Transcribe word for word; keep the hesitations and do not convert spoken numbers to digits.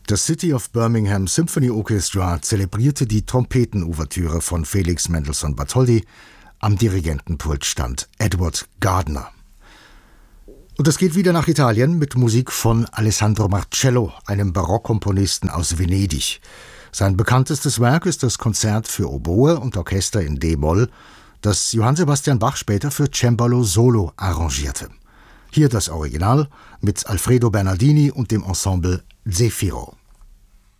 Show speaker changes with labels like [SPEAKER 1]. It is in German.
[SPEAKER 1] Das City of Birmingham Symphony Orchestra zelebrierte die Trompetenouvertüre von Felix Mendelssohn Bartholdy. Am Dirigentenpult stand Edward Gardner. Und es geht wieder nach Italien mit Musik von Alessandro Marcello, einem Barockkomponisten aus Venedig. Sein bekanntestes Werk ist das Konzert für Oboe und Orchester in D-Moll, das Johann Sebastian Bach später für Cembalo Solo arrangierte. Hier das Original mit Alfredo Bernardini und dem Ensemble Zefiro.